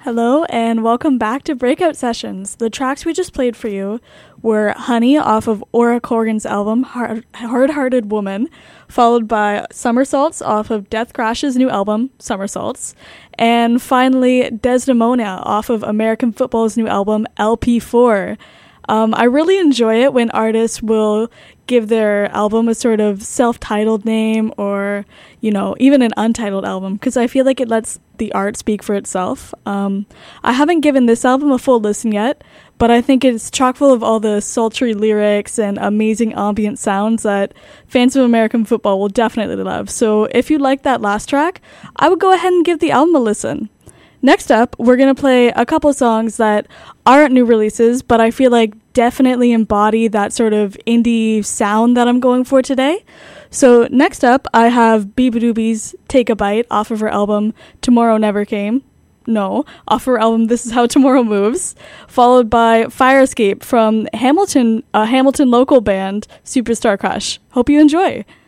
Hello and welcome back to Breakout Sessions. The tracks we just played for you were Honey off of Aura Corgan's album Hard-Hearted Woman, followed by Somersaults off of Death Crash's new album Somersaults, and finally Desdemona off of American Football's new album LP4. I really enjoy it when artists will give their album a sort of self-titled name or, even an untitled album, because I feel like it lets the art speak for itself. I haven't given this album a full listen yet, but I think it's chock full of all the sultry lyrics and amazing ambient sounds that fans of American football will definitely love. So if you like that last track, I would go ahead and give the album a listen. Next up, we're going to play a couple songs that aren't new releases, but I feel like definitely embody that sort of indie sound that I'm going for today. So next up, I have Beabadoobie's Take a Bite off of her album Tomorrow Never Came. No, off her album This Is How Tomorrow Moves, followed by Fire Escape from a Hamilton local band, Superstar Crush. Hope you enjoy.